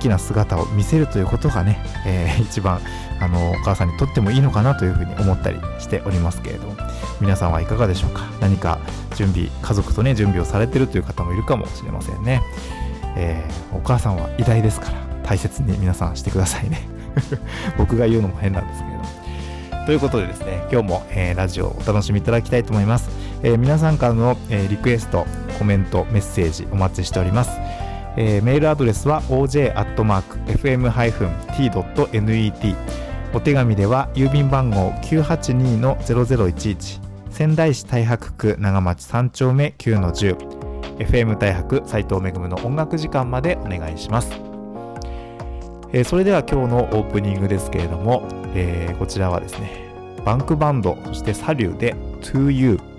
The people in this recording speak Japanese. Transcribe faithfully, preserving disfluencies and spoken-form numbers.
きな姿を見せるということがね、えー、一番あのお母さんにとってもいいのかなというふうに思ったりしておりますけれども、皆さんはいかがでしょうか。何か準備、家族とね準備をされているという方もいるかもしれませんね。えー、お母さんは偉大ですから大切に皆さんしてくださいね僕が言うのも変なんですけれど。ということでですね、今日も、えー、ラジオをお楽しみいただきたいと思います。えー、皆さんからの、えー、リクエスト、コメント、メッセージお待ちしております。えー、メールアドレスは オージェー アットマーク エフエム ティー ドット ネット お手紙では郵便番号 きゅうはちに の ゼロゼロいちいち 仙台市太白区長町さん丁目 きゅうのじゅう エフエム 太白斉藤めぐむの音楽時間までお願いします。えー、それでは今日のオープニングですけれども、えー、こちらはですね、バンクバンドそしてサリューで To You